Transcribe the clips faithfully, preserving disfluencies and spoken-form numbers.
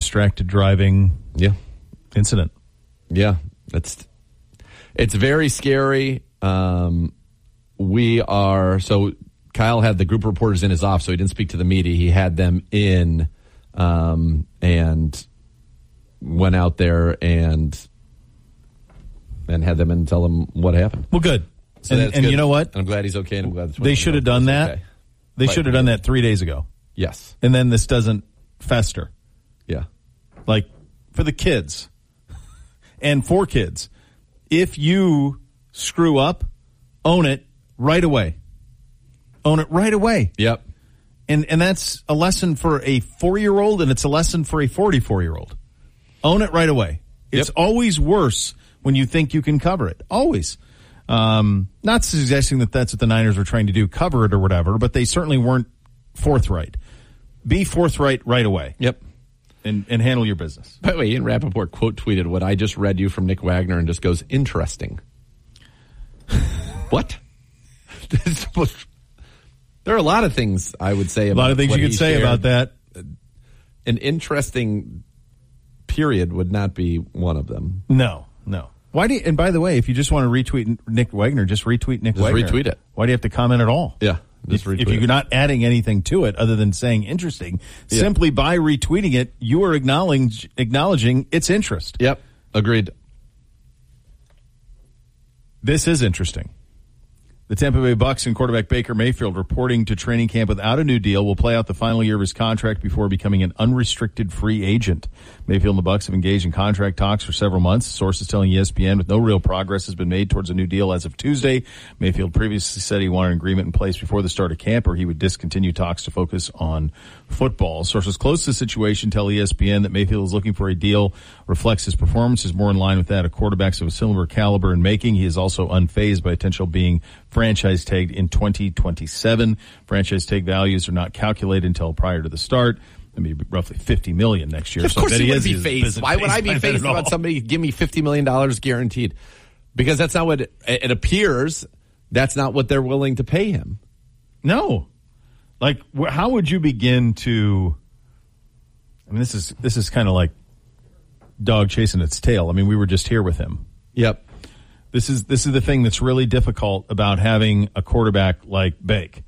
distracted driving yeah. incident. Yeah, it's it's very scary. Um, we are so Kyle had the group of reporters in his office, so he didn't speak to the media. He had them in um, and went out there and and had them in and tell them what happened. Well, good. So and and good. you know what? I'm glad he's okay, and I'm glad they should have done that. Okay. They But- should have done that three days ago. Yes. And then this doesn't fester. Yeah. Like, for the kids and for kids, if you screw up, own it right away. Own it right away. Yep. And and that's a lesson for a four-year-old, and it's a lesson for a forty-four-year-old. Own it right away. It's Yep. always worse when you think you can cover it. Always. Um, not suggesting that that's what the Niners were trying to do, cover it or whatever, but they certainly weren't forthright. Be forthright right away. Yep. And, and handle your business. By the way, Ian Rappaport quote tweeted what I just read you from Nick Wagner and just goes, interesting. What? There are a lot of things I would say about A lot of things what you could he say shared. about that. An interesting period would not be one of them. No, no. Why do you, and by the way, if you just want to retweet Nick Wagner, just retweet Nick Just Wagner. retweet it. Why do you have to comment at all? Yeah. If, Just retweet if you're it. not adding anything to it other than saying interesting, Yeah. simply by retweeting it, you are acknowledging, acknowledging its interest. Yep. Agreed. This is interesting. The Tampa Bay Bucs and quarterback Baker Mayfield reporting to training camp without a new deal will play out the final year of his contract before becoming an unrestricted free agent. Mayfield and the Bucs have engaged in contract talks for several months. Sources telling E S P N with no real progress has been made towards a new deal as of Tuesday. Mayfield previously said he wanted an agreement in place before the start of camp or he would discontinue talks to focus on football. Sources close to the situation tell E S P N that Mayfield is looking for a deal reflects his performance is more in line with that of quarterbacks of a similar caliber in making. He is also unfazed by potential being franchise tagged in twenty twenty-seven. Franchise tag values are not calculated until prior to the start. I mean, roughly fifty million dollars next year. Of so course that he he would is, be he phased. isn't Why would I be by that phased at all. about somebody give me fifty million dollars guaranteed? Because that's not what it, it appears. That's not what they're willing to pay him. No. Like, wh- how would you begin to, I mean, this is, this is kind of like dog chasing its tail. I mean, we were just here with him. Yep. This is this is the thing that's really difficult about having a quarterback like Bake.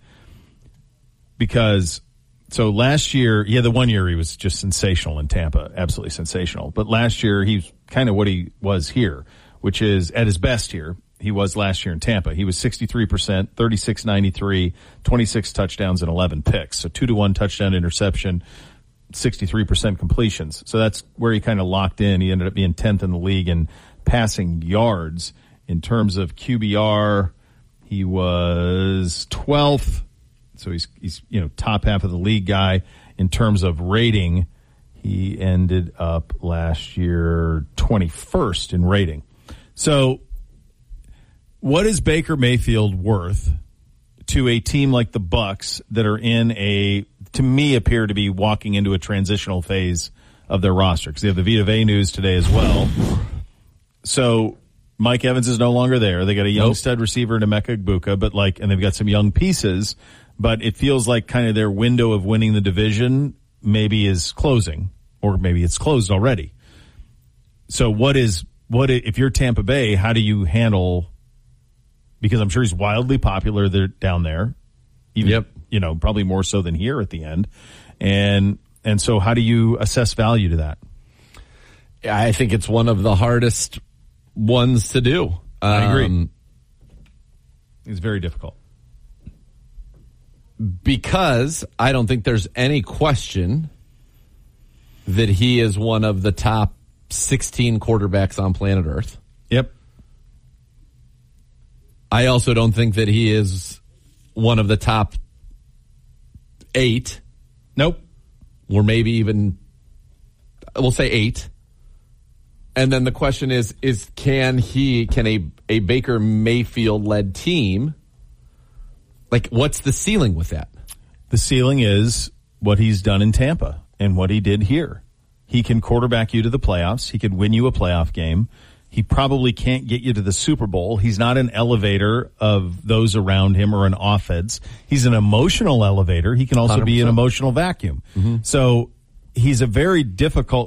Because, so last year, yeah, the one year he was just sensational in Tampa, absolutely sensational. But last year, he's kind of what he was here, which is at his best here. He was last year in Tampa. He was sixty-three percent, thirty-six ninety-three, twenty-six touchdowns and eleven picks. So two to one touchdown interception, sixty-three percent completions. So that's where he kind of locked in. He ended up being tenth in the league in passing yards. In terms of Q B R, he was twelfth. So he's, he's, you know, top half of the league guy. In terms of rating, he ended up last year twenty-first in rating. So what is Baker Mayfield worth to a team like the Bucs that are in a, to me, appear to be walking into a transitional phase of their roster? Because they have the Vita Vea news today as well. So Mike Evans is no longer there. They got a young Nope. stud receiver in Emeka Egbuka, but like, and they've got some young pieces, but it feels like kind of their window of winning the division maybe is closing, or maybe it's closed already. So what is, what, if you're Tampa Bay, how do you handle, because I'm sure he's wildly popular there down there. Even, Yep. you know, probably more so than here at the end. And, and so how do you assess value to that? I think it's one of the hardest ones to do. I agree. Um, It's very difficult. Because I don't think there's any question that he is one of the top sixteen quarterbacks on planet Earth. Yep. I also don't think that he is one of the top eight. Nope. Or maybe even, we'll say eight. And then the question is, is can he, can a, a Baker Mayfield-led team, like, what's the ceiling with that? The ceiling is what he's done in Tampa and what he did here. He can quarterback you to the playoffs. He could win you a playoff game. He probably can't get you to the Super Bowl. He's not an elevator of those around him or an offense. He's an emotional elevator. He can also one hundred percent be an emotional vacuum. Mm-hmm. So he's a very difficult